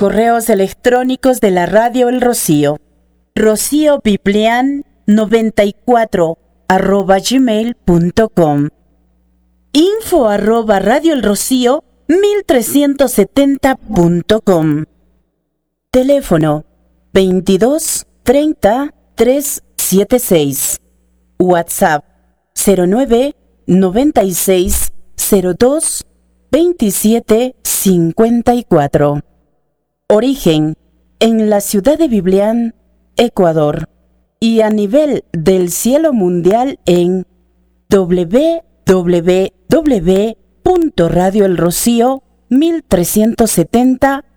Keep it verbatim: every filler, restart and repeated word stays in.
correos electrónicos de la Radio El Rocío. rociobiblian noventa y cuatro arroba gmail punto com. Info arroba Radio El Rocío mil trescientos setenta punto com. Teléfono veintidós treinta trescientos setenta y seis. WhatsApp cero nueve noventa y seis cero dos veintisiete cincuenta y cuatro. Origen en la ciudad de Biblián, Ecuador, y a nivel del cielo mundial en doble u doble u doble u punto radio el rocío mil trescientos setenta